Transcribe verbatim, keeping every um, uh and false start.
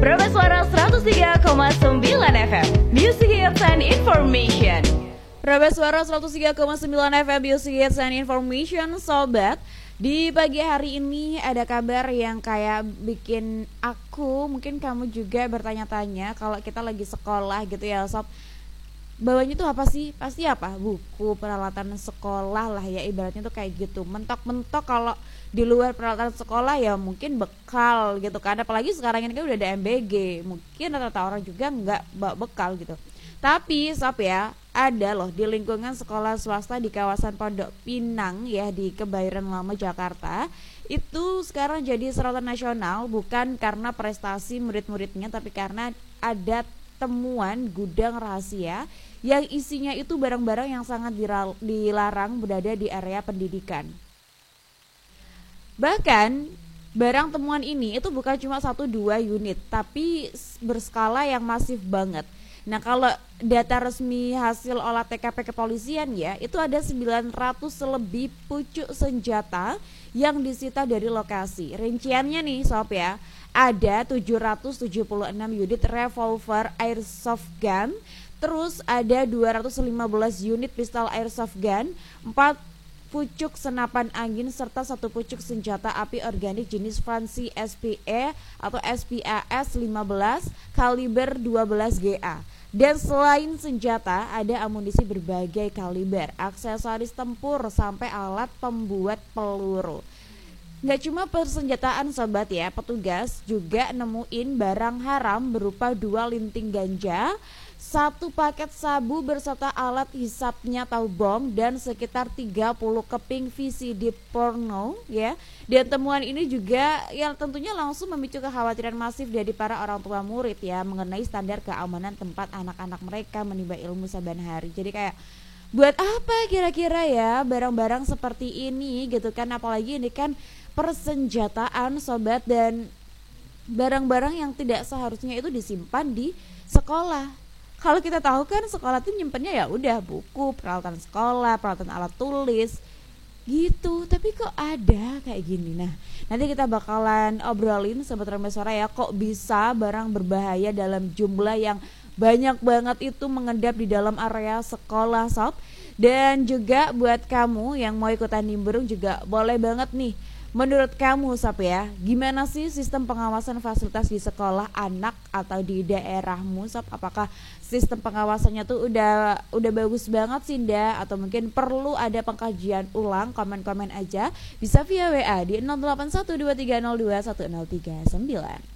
Prabes Suara seratus tiga koma sembilan F M, Music Hits and Information. Prabes Suara seratus tiga koma sembilan F M, Music Hits and Information. Sobat, di pagi hari ini ada kabar yang kayak bikin aku, mungkin kamu juga bertanya-tanya, kalau kita lagi sekolah gitu ya sob, bawanya tuh apa sih? Pasti apa? Buku, peralatan sekolah lah ya, ibaratnya tuh kayak gitu. Mentok-mentok kalau di luar peralatan sekolah ya mungkin bekal gitu kan. Apalagi sekarang ini kan udah ada M B G. Mungkin rata-rata orang juga nggak bawa bekal gitu. Tapi sob ya, ada loh di lingkungan sekolah swasta di kawasan Pondok Pinang ya, di Kebayoran Lama Jakarta. Itu sekarang jadi sorotan nasional bukan karena prestasi murid-muridnya, tapi karena ada temuan gudang rahasia yang isinya itu barang-barang yang sangat dilarang berada di area pendidikan. Bahkan barang temuan ini itu bukan cuma satu dua unit, tapi berskala yang masif banget. Nah, kalau data resmi hasil olah T K P kepolisian ya, itu ada sembilan ratus lebih pucuk senjata yang disita dari lokasi. Rinciannya nih sob ya, ada tujuh ratus tujuh puluh enam unit revolver airsoft gun, terus ada dua ratus lima belas unit pistol airsoft gun, empat pucuk senapan angin, serta satu pucuk senjata api organik jenis Fancy S P E atau S P A S lima belas kaliber dua belas G A. Dan selain senjata, ada amunisi berbagai kaliber, aksesoris tempur, sampai alat pembuat peluru. Nggak cuma persenjataan sobat ya, petugas juga nemuin barang haram berupa dua linting ganja, satu paket sabu berserta alat hisapnya tahu bom, dan sekitar tiga puluh keping V C D porno ya. Dan temuan ini juga yang tentunya langsung memicu kekhawatiran masif dari para orang tua murid ya, mengenai standar keamanan tempat anak-anak mereka menimba ilmu saban hari. Jadi kayak, buat apa kira-kira ya barang-barang seperti ini gitu kan, apalagi ini kan persenjataan sobat, dan barang-barang yang tidak seharusnya itu disimpan di sekolah. Kalau kita tahu kan sekolah tuh nyimpennya ya udah buku, peralatan sekolah, peralatan alat tulis gitu. Tapi kok ada kayak gini? Nah, nanti kita bakalan obrolin sobat Prabes Suara ya, kok bisa barang berbahaya dalam jumlah yang banyak banget itu mengendap di dalam area sekolah sob. Dan juga buat kamu yang mau ikutan nimbrung juga boleh banget nih. Menurut kamu sob ya, gimana sih sistem pengawasan fasilitas di sekolah anak atau di daerahmu sob? Apakah sistem pengawasannya tuh udah udah bagus banget sih nda, atau mungkin perlu ada pengkajian ulang? Komen-komen aja bisa via W A di nol delapan satu dua tiga nol dua satu nol tiga sembilan.